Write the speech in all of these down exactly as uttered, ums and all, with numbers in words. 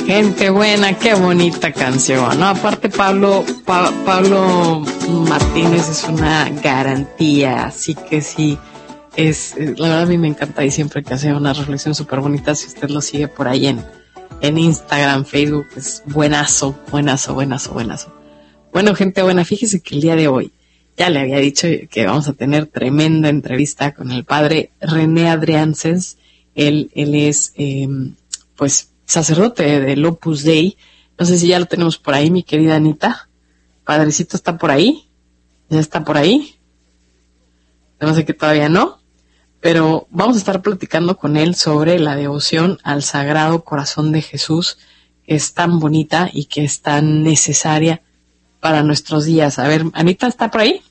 Gente buena, qué bonita canción, ¿no? Aparte Pablo, pa- Pablo Martínez es una garantía, así que sí, es, la verdad a mí me encanta y siempre que hace una reflexión súper bonita, si usted lo sigue por ahí en, en Instagram, Facebook, es buenazo, buenazo, buenazo, buenazo. Bueno, gente buena, fíjese que el día de hoy, ya le había dicho que vamos a tener tremenda entrevista con el padre René Adriances. Él, él es, eh, pues, sacerdote del Opus Dei. No sé si ya lo tenemos por ahí, mi querida Anita. Padrecito está por ahí. Ya está por ahí. No sé que todavía no. Pero vamos a estar platicando con él sobre la devoción al Sagrado Corazón de Jesús, que es tan bonita y que es tan necesaria para nuestros días. A ver, Anita, ¿está por ahí?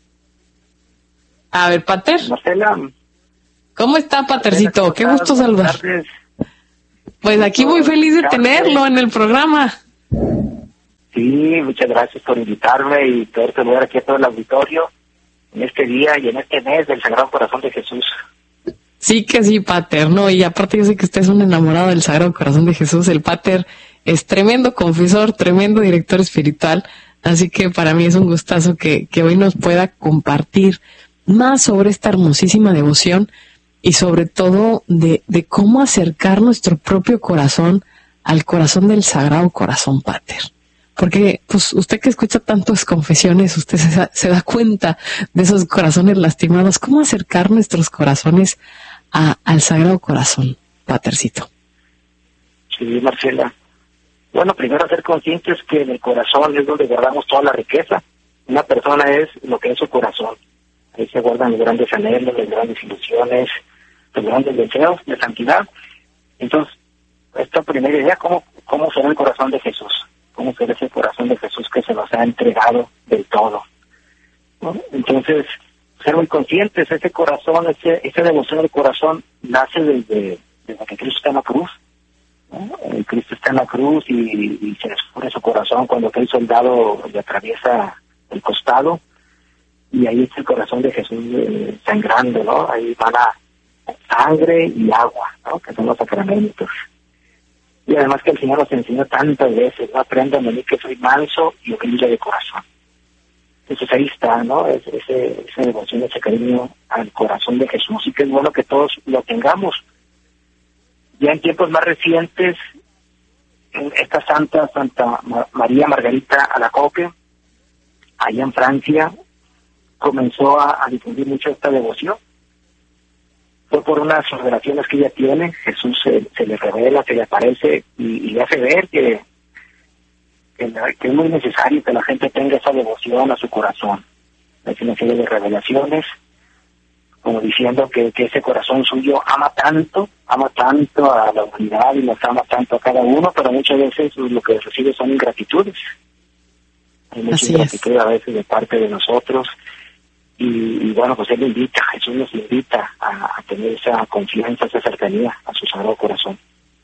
A ver, Pater. Marcela. ¿Cómo está, Patercito? Qué gusto saludar. Pues aquí muy feliz de tenerlo en el programa. Sí, muchas gracias por invitarme y poder saludar aquí a todo el auditorio en este día y en este mes del Sagrado Corazón de Jesús. Sí que sí, Pater, ¿no? Y aparte yo sé que usted es un enamorado del Sagrado Corazón de Jesús. El Pater es tremendo confesor, tremendo director espiritual, así que para mí es un gustazo que, que hoy nos pueda compartir más sobre esta hermosísima devoción y sobre todo de, de cómo acercar nuestro propio corazón al corazón del Sagrado Corazón, Pater. Porque pues usted que escucha tantas confesiones, usted se, se da cuenta de esos corazones lastimados. ¿Cómo acercar nuestros corazones a, al Sagrado Corazón, Patercito? Sí, Marcela. Bueno, primero ser conscientes que en el corazón es donde guardamos toda la riqueza. Una persona es lo que es su corazón. Ahí se guardan los grandes anhelos, las grandes ilusiones, los grandes deseos de santidad. Entonces, esta primera idea, ¿cómo, cómo será el corazón de Jesús? ¿Cómo será ese corazón de Jesús que se nos ha entregado del todo? ¿No? Entonces, ser muy conscientes, ese corazón, ese, esa devoción del corazón nace desde, desde que Cristo está en la cruz. ¿No? El Cristo está en la cruz y, y se descubre su corazón cuando aquel soldado le atraviesa el costado. Y ahí está el corazón de Jesús eh, sangrando, ¿no? Ahí van a sangre y agua, ¿no? Que son los sacramentos. Y además que el Señor nos enseñó tantas veces, ¿no? Aprendan de mí que soy manso y humilde de corazón. Entonces ahí está, ¿no? Ese, ese, esa devoción, ese cariño al corazón de Jesús, y que es bueno que todos lo tengamos. Ya en tiempos más recientes, esta santa, Santa María Margarita Alacoque, allá en Francia, comenzó a, a difundir mucho esta devoción. Fue por unas revelaciones que ella tiene. Jesús se, se le revela, se le aparece y, y le hace ver que, que, la, que es muy necesario que la gente tenga esa devoción a su corazón. Es una serie de revelaciones, como diciendo que, que ese corazón suyo ama tanto, ama tanto a la humanidad y nos ama tanto a cada uno, pero muchas veces lo que recibe son ingratitudes. Hay mucha Así ingratitud es. a veces de parte de nosotros. Y, y bueno, pues Él invita, Jesús nos invita a, a tener esa confianza, esa cercanía a su Sagrado Corazón.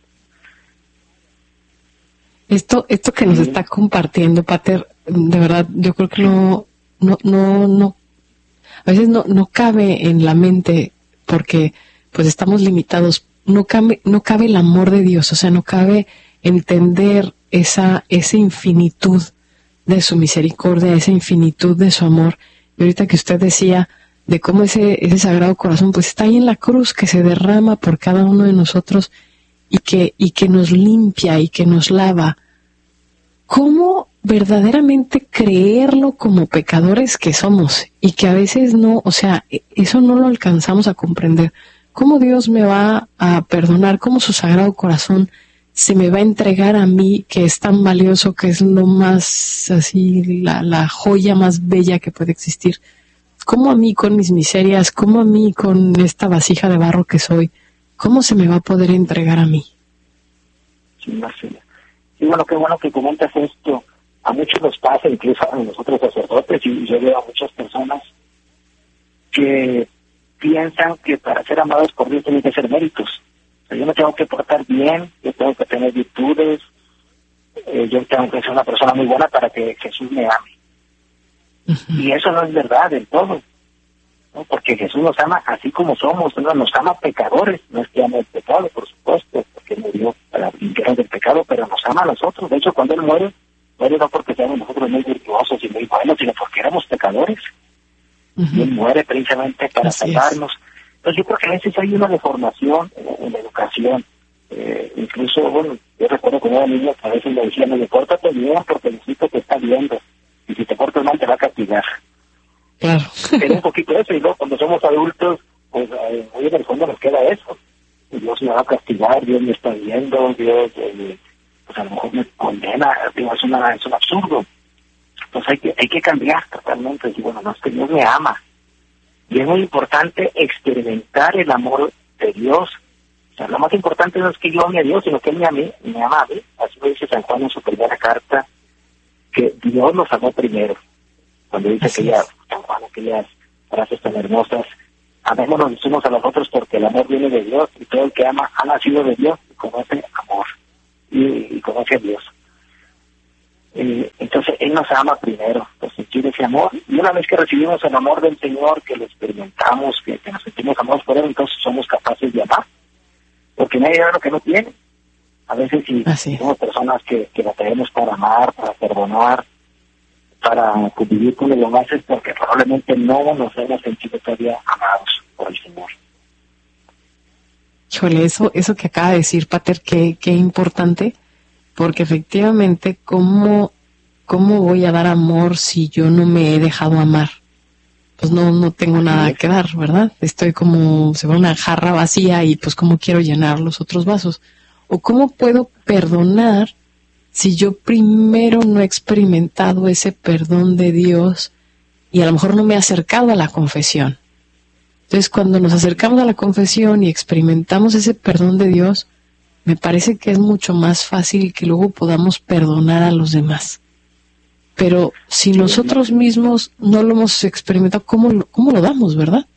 Esto, esto que nos está compartiendo, Pater, de verdad, yo creo que no, no, no, no, a veces no, no cabe en la mente, porque pues estamos limitados. No cabe, no cabe el amor de Dios, o sea, no cabe entender esa, esa infinitud de su misericordia, esa infinitud de su amor. Y ahorita que usted decía de cómo ese, ese Sagrado Corazón pues está ahí en la cruz, que se derrama por cada uno de nosotros y que, y que nos limpia y que nos lava. ¿Cómo verdaderamente creerlo como pecadores que somos? Y que a veces no, o sea, eso no lo alcanzamos a comprender. ¿Cómo Dios me va a perdonar? ¿Cómo su Sagrado Corazón se me va a entregar a mí, que es tan valioso, que es lo más, así, la, la joya más bella que puede existir? ¿Cómo a mí con mis miserias, cómo a mí con esta vasija de barro que soy, cómo se me va a poder entregar a mí? Sí, Marcela. Y bueno, qué bueno que comentas esto. A muchos nos pasa, incluso a nosotros sacerdotes, y yo veo a muchas personas que piensan que para ser amados por Dios tienen que ser méritos. O sea, yo me tengo que portar bien, yo tengo que tener virtudes, eh, yo tengo que ser una persona muy buena para que Jesús me ame. Uh-huh. Y eso no es verdad del todo, ¿no? Porque Jesús nos ama así como somos, ¿no? Nos ama pecadores, no es que ame el pecado, por supuesto, porque murió para limpiarnos del pecado, pecado, pero nos ama a nosotros. De hecho, cuando Él muere, muere no porque seamos nosotros muy virtuosos y muy buenos, sino porque éramos pecadores. Uh-huh. Y Él muere precisamente para Así salvarnos. Es. Entonces yo creo que a veces hay una deformación en, en la educación. Eh, incluso, bueno, yo recuerdo como era niño que a veces me decían, me pórtate bien porque el hijito te está viendo. Y si te portas mal te va a castigar. Claro. Tiene un poquito eso, y luego cuando somos adultos, pues eh, muy en el fondo nos queda eso. Dios me va a castigar, Dios me está viendo, Dios eh, pues a lo mejor me condena, digo, es, una, es un absurdo. Entonces hay que, hay que cambiar totalmente, decir, bueno, no, es que Dios me ama. Y es muy importante experimentar el amor de Dios. O sea, lo más importante no es que yo ame a Dios, sino que Él me ame, me ama a mí. Así lo dice San Juan en su primera carta, que Dios nos amó primero. Cuando dice que ya, San Juan, aquellas frases tan hermosas, amémonos los unos a los otros porque el amor viene de Dios, y todo el que ama ha nacido de Dios y conoce amor, y, y conoce a Dios. Eh, entonces Él nos ama primero, pues sentir ese amor, y una vez que recibimos el amor del Señor, que lo experimentamos, que, que nos sentimos amados por Él, entonces somos capaces de amar, porque nadie da lo que no tiene. A veces si somos personas que, que batallamos para amar, para perdonar, para convivir con los demás, es porque probablemente no nos hemos sentido todavía amados por el Señor. Híjole, eso, eso que acaba de decir, Pater, qué, qué importante, porque efectivamente, ¿cómo, ¿cómo voy a dar amor si yo no me he dejado amar? Pues no, no tengo nada que dar, ¿verdad? Estoy como, se ve una jarra vacía y pues ¿cómo quiero llenar los otros vasos? ¿O cómo puedo perdonar si yo primero no he experimentado ese perdón de Dios y a lo mejor no me he acercado a la confesión? Entonces, cuando nos acercamos a la confesión y experimentamos ese perdón de Dios, me parece que es mucho más fácil que luego podamos perdonar a los demás. Pero si nosotros mismos no lo hemos experimentado, ¿cómo lo, cómo lo damos, verdad?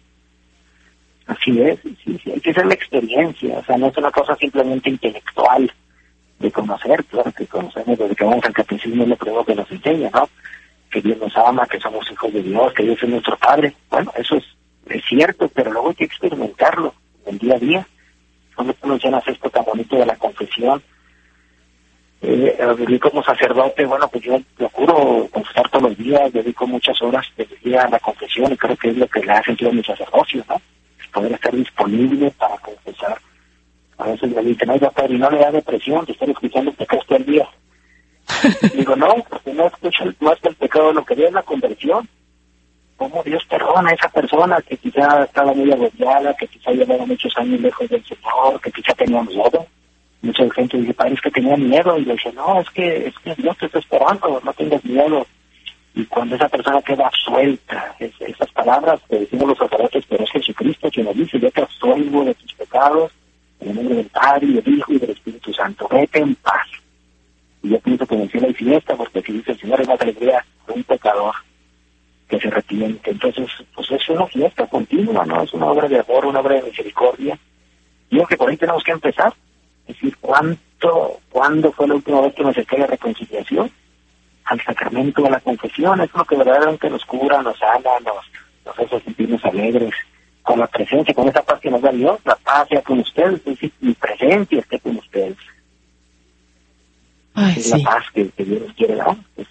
Así es, sí, sí, hay que hacer la experiencia, o sea, no es una cosa simplemente intelectual de conocer, claro que conocemos desde que vamos al catecismo, es lo primero que nos enseña, ¿no? Que Dios nos ama, que somos hijos de Dios, que Dios es nuestro Padre. Bueno, eso es, es cierto, pero luego hay que experimentarlo en el día a día. Cuando tú mencionas esto tan bonito de la confesión, eh, yo como sacerdote, bueno, pues yo procuro confesar todos los días, dedico muchas horas del día a la confesión y creo que es lo que le ha sentido a mi sacerdocio, ¿no? Poder estar disponible para confesar. A veces me dicen, oiga, padre, no le da depresión de estar escuchando el pecado todo el día. Digo, no, porque no escucho más que el pecado, lo que veo es la conversión. Cómo Dios perdona a esa persona que quizá estaba muy agobiada, que quizá llevaba muchos años lejos del Señor, que quizá tenía miedo. Mucha gente dice, padre, es que tenía miedo. Y le dice, no, es que, es que Dios te está esperando, no tengas miedo. Y cuando esa persona queda absuelta, es, esas palabras que decimos los sacerdotes, pero es Jesucristo quien nos dice, yo te absuelvo de tus pecados, en el nombre del Padre, y del Hijo y del Espíritu Santo, vete en paz. Y yo pienso que en el cielo hay fiesta, porque si dice el Señor es más alegría de un pecador que se arrepiente. Entonces, pues es una fiesta continua, ¿no? Es una obra de amor, una obra de misericordia. Y yo creo que por ahí tenemos que empezar. Es decir, ¿cuánto, cuándo fue la última vez que me acerqué a la reconciliación? Al sacramento de la confesión, es lo que verdaderamente nos cura, nos sana, nos, nos hace sentirnos alegres. Con la presencia, con esa paz que nos da Dios, la paz sea con ustedes, es decir, mi presencia esté con ustedes. Ay, es sí. La paz que, que Dios nos quiere dar. Pues.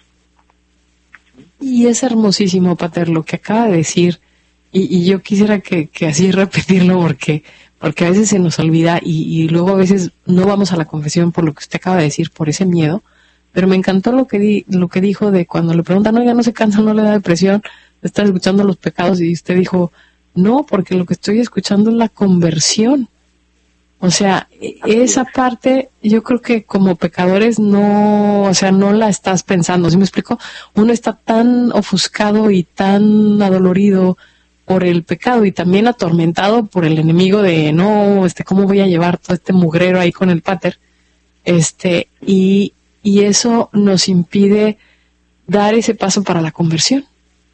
Y es hermosísimo, Pater, lo que acaba de decir, y, y yo quisiera que, que así repetirlo porque porque a veces se nos olvida y, y luego a veces no vamos a la confesión por lo que usted acaba de decir, por ese miedo, pero me encantó lo que di, lo que dijo de cuando le preguntan, oiga, ¿no se cansa, no le da depresión de estar escuchando los pecados? Y usted dijo, no, porque lo que estoy escuchando es la conversión. O sea, esa parte yo creo que como pecadores no, o sea, no la estás pensando, ¿sí me explico? Uno está tan ofuscado y tan adolorido por el pecado y también atormentado por el enemigo de no, este, ¿cómo voy a llevar todo este mugrero ahí con el Pater? Este, y, y eso nos impide dar ese paso para la conversión.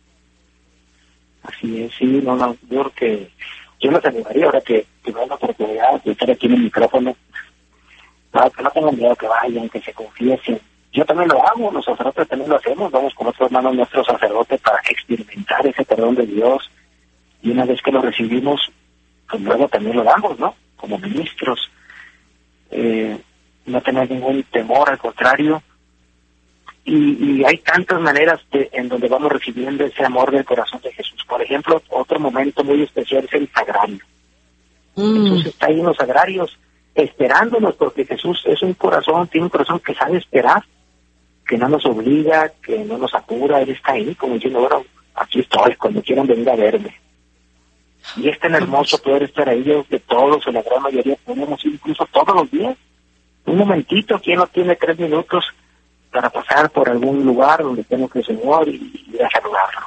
Así es, sí, no, no, yo creo que yo les animaría ahora que, que vean la oportunidad de estar aquí en el micrófono, no, que no tengan miedo, que vayan, que se confiesen. Yo también lo hago, los sacerdotes también lo hacemos, vamos con otros hermanos nuestros sacerdotes para experimentar ese perdón de Dios, y una vez que lo recibimos, pues luego también lo damos, ¿no? Como ministros. Eh, no tener ningún temor, al contrario. Y, y hay tantas maneras de, en donde vamos recibiendo ese amor del corazón de Jesús. Por ejemplo, otro momento muy especial es el sagrario. Mm. Jesús está ahí en los sagrarios esperándonos, porque Jesús es un corazón, tiene un corazón que sabe esperar, que no nos obliga, que no nos apura. Él está ahí como diciendo, bueno, aquí estoy, cuando quieran venir a verme. Y es tan hermoso poder estar ahí, yo que todos, o la gran mayoría, podemos ir incluso todos los días. Un momentito, ¿quién no tiene tres minutos para pasar por algún lugar donde tengo que el Señor y ir a saludarlo?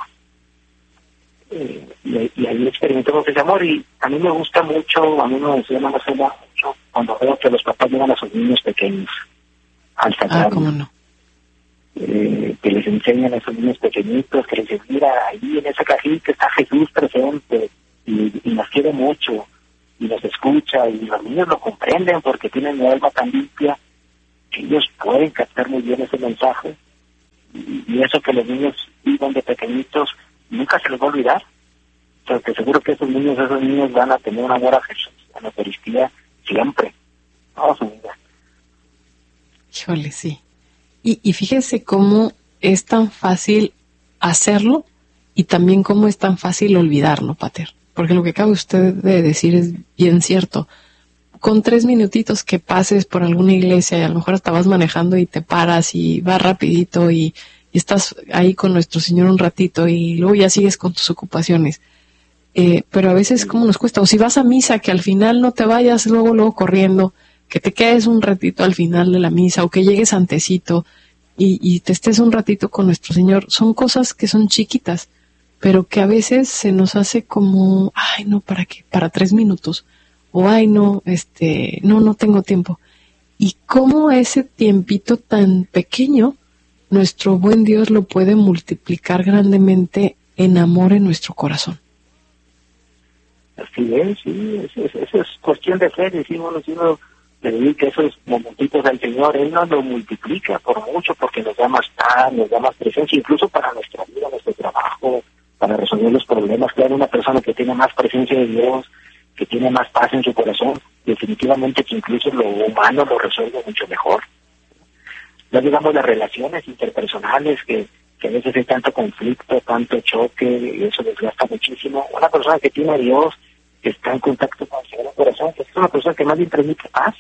Eh, y, y ahí experimentamos ese amor. Y a mí me gusta mucho, a mí me emociona mucho cuando veo que los papás llevan a sus niños pequeños al sagrario. Ah, ¿cómo no? Eh, que les enseñan a esos niños pequeñitos, que les dicen, mira, ahí en esa cajita está Jesús presente, y, y nos quiere mucho, y nos escucha, y los niños lo comprenden porque tienen el alma tan limpia que ellos pueden captar muy bien ese mensaje, y, y eso que los niños vivan de pequeñitos nunca se les va a olvidar, porque seguro que esos niños, esos niños van a tener un amor a Jesús, a la Eucaristía, siempre, toda su vida. Híjole, sí. Y, y fíjese cómo es tan fácil hacerlo y también cómo es tan fácil olvidarlo, Pater. Porque lo que acaba usted de decir es bien cierto. Con tres minutitos que pases por alguna iglesia y a lo mejor hasta vas manejando y te paras y vas rapidito y, y estás ahí con nuestro Señor un ratito y luego ya sigues con tus ocupaciones. Eh, pero a veces cómo nos cuesta. O si vas a misa, que al final no te vayas luego, luego corriendo, que te quedes un ratito al final de la misa o que llegues antecito y, y te estés un ratito con nuestro Señor. Son cosas que son chiquitas, pero que a veces se nos hace como, ay, no, ¿para qué? Para tres minutos. O, ay, no, este, no, no tengo tiempo. Y cómo ese tiempito tan pequeño, nuestro buen Dios lo puede multiplicar grandemente en amor en nuestro corazón. Así es, sí, eso es, eso es cuestión de fe, decimos, si uno le dedica esos momentitos al Señor, Él nos lo multiplica por mucho, porque nos da más paz, nos da más presencia, incluso para nuestra vida, nuestro trabajo, para resolver los problemas. Claro, una persona que tiene más presencia de Dios, que tiene más paz en su corazón, definitivamente que incluso lo humano lo resuelve mucho mejor. No digamos las relaciones interpersonales, que, que a veces hay tanto conflicto, tanto choque, y eso desgasta muchísimo. Una persona que tiene a Dios, que está en contacto con el Sagrado Corazón, que es una persona que más bien transmite paz,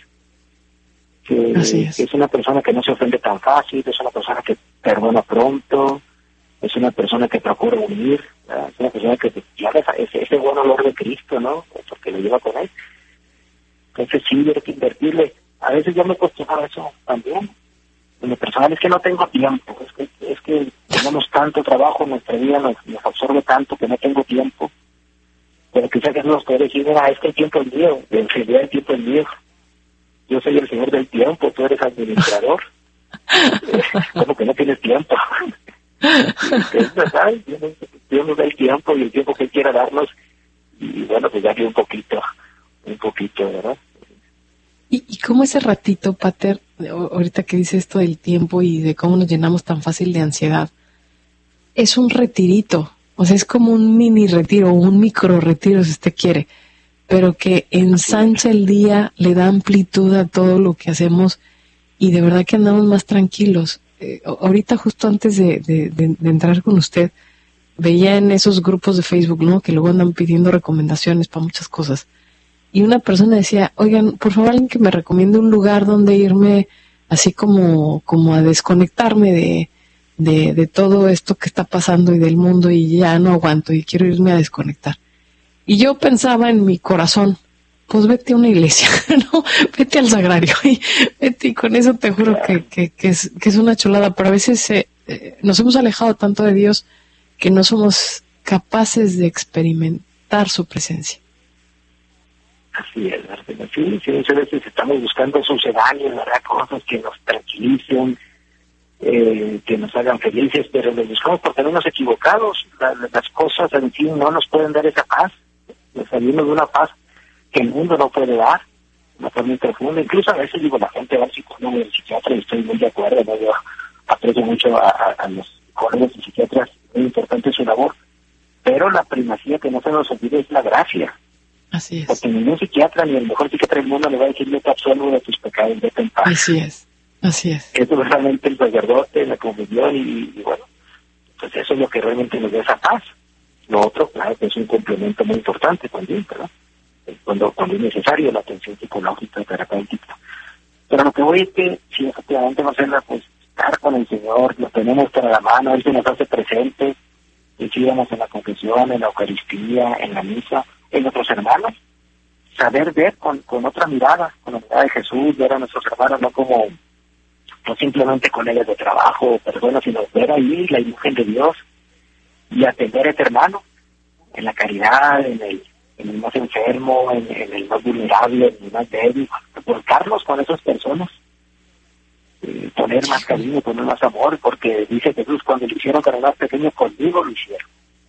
que es. que es una persona que no se ofende tan fácil, es una persona que perdona pronto, es una persona que procura unir, ¿verdad? Es una persona que lleva ese, ese buen olor de Cristo, ¿no? Porque lo lleva con él. Entonces sí, hay que invertirle. A veces yo me cuestionaba eso también. En lo personal es que no tengo tiempo, es que, es que tenemos tanto trabajo, nuestra vida nos, nos absorbe tanto que no tengo tiempo. Pero quizás que nos puede decir, mira, es que el tiempo es mío, en realidad el tiempo es mío. Yo soy el señor del tiempo, tú eres administrador. ¿Cómo que no tienes tiempo? Es verdad, Dios nos da el tiempo y el tiempo que Él quiera darnos, y bueno, pues ya que un poquito, un poquito, ¿verdad? ¿Y, y cómo ese ratito, Pater, ahorita que dice esto del tiempo y de cómo nos llenamos tan fácil de ansiedad, es un retirito, o sea, es como un mini retiro, un micro retiro si usted quiere, pero que ensancha el día, le da amplitud a todo lo que hacemos y de verdad que andamos más tranquilos. Eh, ahorita justo antes de, de, de, de entrar con usted, veía en esos grupos de Facebook, ¿no?, que luego andan pidiendo recomendaciones para muchas cosas. Y una persona decía, oigan, por favor, alguien que me recomiende un lugar donde irme así como, como a desconectarme de, de, de todo esto que está pasando y del mundo y ya no aguanto y quiero irme a desconectar. Y yo pensaba en mi corazón, pues vete a una iglesia, ¿no? Vete al sagrario y vete, y con eso te juro que, que, que, es, que es una chulada, pero a veces eh, eh, nos hemos alejado tanto de Dios que no somos capaces de experimentar su presencia. Así es, Marcela. Sí, sí, muchas veces estamos buscando sucedáneos, ¿verdad? Cosas que nos tranquilicen, eh, que nos hagan felices, pero los buscamos por tenernos equivocados. La, las cosas en sí no nos pueden dar esa paz. Nos salimos de una paz que el mundo no puede dar, una paz muy profunda. Incluso a veces digo, la gente va al psicólogo y al psiquiatra, y estoy muy de acuerdo, ¿no? Yo aprecio mucho a, a, a los psicólogos y psiquiatras, muy importante su labor, pero la primacía que no se nos olvide es la gracia. Así es. Porque ningún psiquiatra, ni el mejor psiquiatra del mundo le va a decir, yo te absuelvo de tus pecados, vete en paz. Así es, así es. Eso es realmente el sacerdote, la comunión, y, y bueno, pues eso es lo que realmente nos da esa paz. Lo otro, claro, que es un complemento muy importante también, ¿verdad? Cuando, cuando es necesario la atención psicológica, terapéutica. Pero lo que voy es que, si efectivamente Marcela, pues estar con el Señor, lo tenemos para la mano, Él se nos hace presente, decíamos en la confesión, en la Eucaristía, en la misa, en nuestros hermanos, saber ver con, con otra mirada, con la mirada de Jesús, ver a nuestros hermanos no como, no simplemente con ellas de trabajo o personas, sino ver ahí la imagen de Dios y atender a ese hermano en la caridad, en el, en el más enfermo, en, en el más vulnerable, en el más débil, volcarnos con esas personas, eh, poner más cariño, poner más amor, porque dice Jesús, cuando lo hicieron con el más pequeño, conmigo lo hicieron.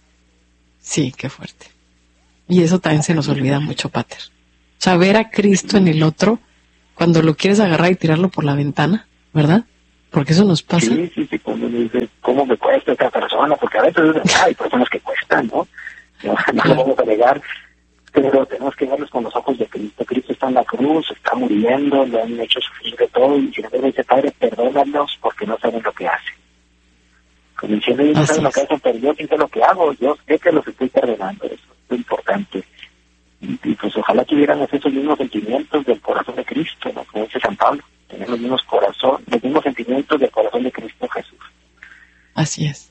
Sí, qué fuerte. Y eso también se nos olvida mucho, Pater. Saber a Cristo en el otro, cuando lo quieres agarrar y tirarlo por la ventana, ¿verdad? Porque eso nos pasa. Sí, sí, sí, cuando me dice, ¿cómo me cuesta esta persona? Porque a veces es verdad, hay personas que cuestan, ¿no? No, no lo vamos a negar, pero tenemos que verlos con los ojos de Cristo. Cristo está en la cruz, está muriendo, le han hecho sufrir de todo, y sin embargo dice, Padre, perdónalos porque no saben lo que hacen. Como diciendo, ellos no saben lo que hacen, pero yo sé lo que hago, yo sé que los estoy perdonando, eso es importante. Y, y pues ojalá tuviéramos esos mismos sentimientos del corazón de Cristo, ¿no? Como dice San Pablo, tener los mismos corazón, los mismos sentimientos del corazón de Cristo Jesús. Así es.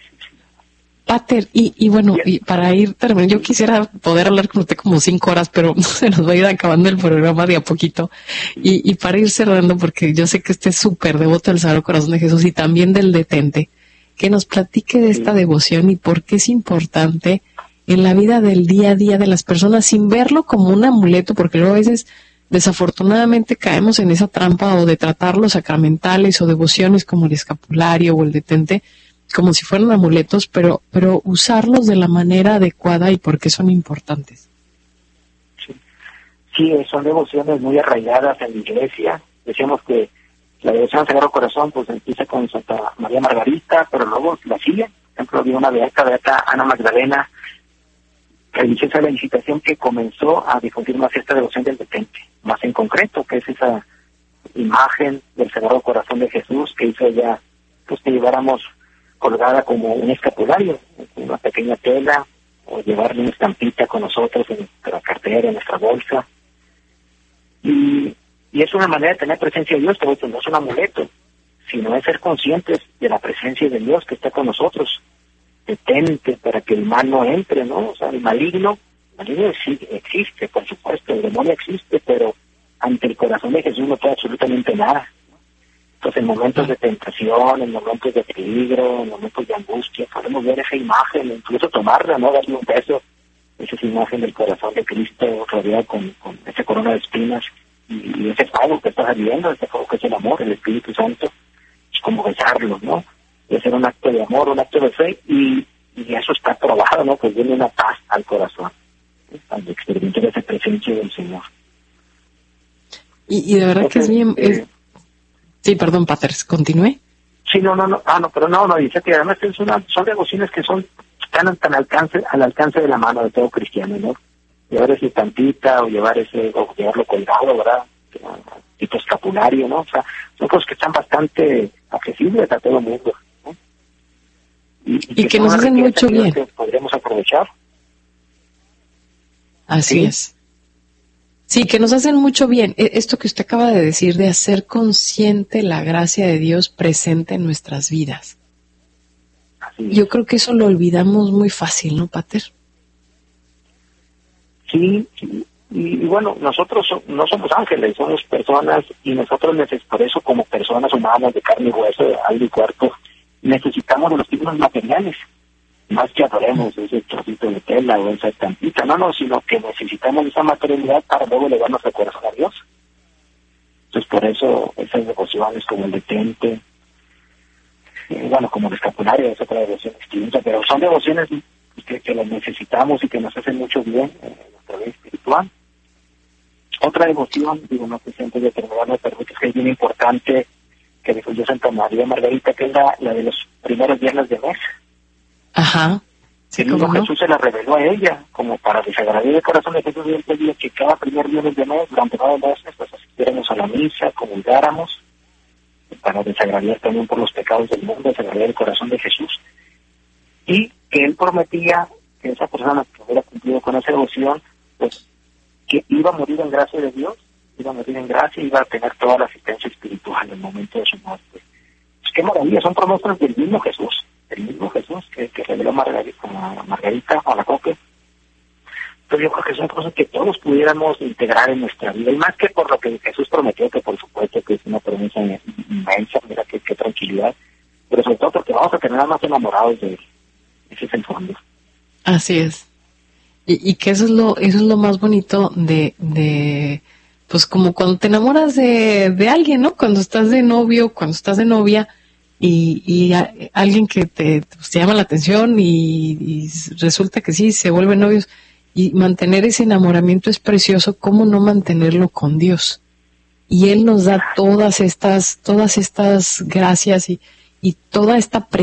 Pater, y, y bueno, y para ir terminando, yo quisiera poder hablar con usted como cinco horas, pero se nos va a ir acabando el programa de a poquito. Y, y para ir cerrando, porque yo sé que usted es súper devoto del Sagrado Corazón de Jesús y también del detente, que nos platique de esta devoción y por qué es importante en la vida del día a día de las personas, sin verlo como un amuleto, porque luego a veces desafortunadamente caemos en esa trampa o de tratar los sacramentales o devociones como el escapulario o el detente como si fueran amuletos, pero pero usarlos de la manera adecuada y por qué son importantes. Sí, sí, son devociones muy arraigadas en la Iglesia. Decíamos que la devoción al Sagrado Corazón pues empieza con Santa María Margarita, pero luego la sigue. Por ejemplo, había una beata, beata Ana Magdalena, religiosa de la Visitación, que comenzó a difundir más esta devoción del detente, más en concreto, que es esa imagen del Sagrado Corazón de Jesús que hizo ella, pues que lleváramos colgada como un escapulario, una pequeña tela, o llevarle una estampita con nosotros en nuestra cartera, en nuestra bolsa. Y, y es una manera de tener presencia de Dios, pero no es un amuleto, sino es ser conscientes de la presencia de Dios que está con nosotros. Detente para que el mal no entre, ¿no? O sea, el maligno, el maligno existe, por supuesto, el demonio existe, pero ante el corazón de Jesús no puede absolutamente nada. Entonces, en momentos de tentación, en momentos de peligro, en momentos de angustia, podemos ver esa imagen, incluso tomarla, ¿no? Darle un beso, esa es imagen del corazón de Cristo rodeado con, con esa corona de espinas y, y ese fuego que está saliendo, ese fuego que es el amor, el Espíritu Santo, es como besarlo, ¿no? Y hacer un acto de amor, un acto de fe, y, y eso está probado, ¿no? Pues viene una paz al corazón, ¿sí? Al experimentar esa presencia del Señor. Y, y de verdad Entonces, que es bien... Es... Eh, Sí, perdón, Pater, continúe. Sí, no, no, no, ah, no, pero no, no, dice que además es una, son devociones que son tan, tan alcance, al alcance de la mano de todo cristiano, ¿no? Llevar ese tantita o llevar ese, o llevarlo colgado, ¿verdad? Tipo escapulario, ¿no? O sea, son cosas que están bastante accesibles a todo el mundo, ¿no? Y, y, y que, que nos hacen mucho bien. Que podríamos aprovechar. Así ¿Sí? es. Sí, que nos hacen mucho bien. Esto que usted acaba de decir, de hacer consciente la gracia de Dios presente en nuestras vidas. Yo creo que eso lo olvidamos muy fácil, ¿no, Pater? Sí, sí. Y, y bueno, nosotros so, no somos ángeles, somos personas, y nosotros por eso como personas humanas de carne y hueso, de alma y cuerpo, necesitamos de los signos materiales. Más que adoremos ese trocito de tela o esa estampita, no, no, sino que necesitamos esa materialidad para luego elevar nuestro corazón a Dios. Entonces, por eso esas devociones como el detente, eh, bueno, como el escapulario, es otra devoción distinta, pero son devociones que, que las necesitamos y que nos hacen mucho bien en nuestra vida espiritual. Otra devoción, digo, no sé si antes de terminar me permites, que es bien importante, que difundió Santa María Margarita, que es la, la de los primeros viernes de mes. Ajá, Sí, el mismo ¿cómo no? Jesús se la reveló a ella, como para desagradecer el corazón de Jesús. Y él pedía que cada primer viernes de mes, durante nueve meses, pues asistiéramos a la misa, comulgáramos, para desagradecer también por los pecados del mundo, desagradecer el corazón de Jesús. Y que él prometía que esa persona que hubiera cumplido con esa devoción, pues que iba a morir en gracia de Dios, iba a morir en gracia y iba a tener toda la asistencia espiritual en el momento de su muerte. Pues qué maravilla, son promesas del mismo Jesús, del mismo Jesús que, que reveló Margarita, a Margarita, a la Coque. Entonces yo creo que son cosas que todos pudiéramos integrar en nuestra vida, y más que por lo que Jesús prometió, que por supuesto que es una promesa inmensa, mira qué, qué tranquilidad, pero sobre todo porque vamos a terminar más enamorados de él. Ese es el fondo. Así es. Y, y que eso es lo, eso es lo más bonito de, de, pues como cuando te enamoras de, de alguien, ¿no? Cuando estás de novio, cuando estás de novia, y, y a, alguien que te, pues, te llama la atención y, y resulta que sí, se vuelven novios, y mantener ese enamoramiento es precioso. ¿Cómo no mantenerlo con Dios? Y Él nos da todas estas, todas estas gracias y, y toda esta presencia